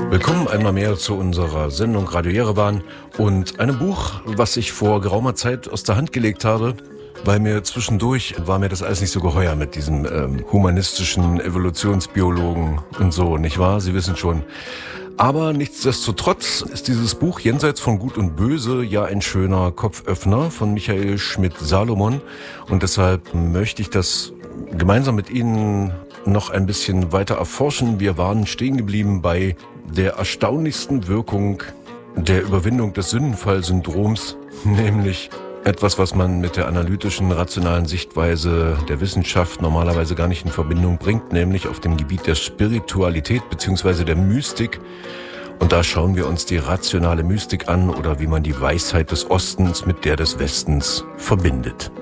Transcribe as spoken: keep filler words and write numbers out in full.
Willkommen einmal mehr zu unserer Sendung Radio Jerewan und einem Buch, was ich vor geraumer Zeit aus der Hand gelegt habe, weil mir zwischendurch war mir das alles nicht so geheuer mit diesem ähm, humanistischen Evolutionsbiologen und so, nicht wahr? Sie wissen schon. Aber nichtsdestotrotz ist dieses Buch Jenseits von Gut und Böse ja ein schöner Kopföffner von Michael Schmidt-Salomon und deshalb möchte ich das gemeinsam mit Ihnen noch ein bisschen weiter erforschen. Wir waren stehen geblieben bei der erstaunlichsten Wirkung der Überwindung des Sündenfallsyndroms, nämlich etwas, was man mit der analytischen, rationalen Sichtweise der Wissenschaft normalerweise gar nicht in Verbindung bringt, nämlich auf dem Gebiet der Spiritualität bzw. der Mystik. Und da schauen wir uns die rationale Mystik an oder wie man die Weisheit des Ostens mit der des Westens verbindet.